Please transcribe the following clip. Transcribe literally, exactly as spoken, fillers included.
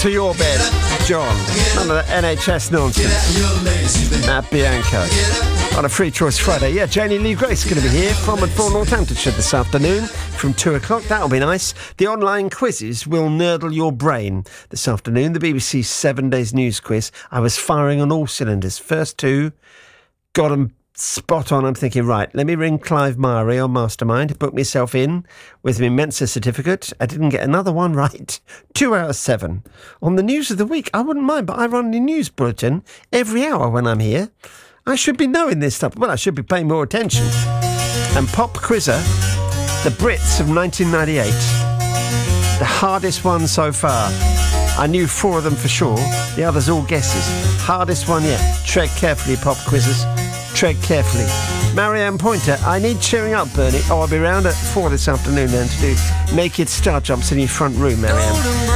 to your bed, John. None of that N H S nonsense. At Bianco. On a Free Choice Friday. Yeah, Janie Lee Grace is going to be here from and for Northamptonshire this afternoon from two o'clock. That'll be nice. The online quizzes will nerdle your brain this afternoon. The B B C Seven Days News quiz. I was firing on all cylinders. First two, got them spot on. I'm thinking, right, let me ring Clive Murray on Mastermind, book myself in with my Mensa certificate. I didn't get another one right. Two out of seven. On the news of the week, I wouldn't mind, but I run the news bulletin every hour when I'm here. I should be knowing this stuff. Well, I should be paying more attention. And Pop Quizzer, the Brits of nineteen ninety-eight. The hardest one so far. I knew four of them for sure. The others all guesses. Hardest one yet. Tread carefully, Pop Quizzers. Tread carefully. Marianne Pointer, I need cheering up, Bernie. Oh, I'll be round at four this afternoon then to do naked star jumps in your front room, Marianne.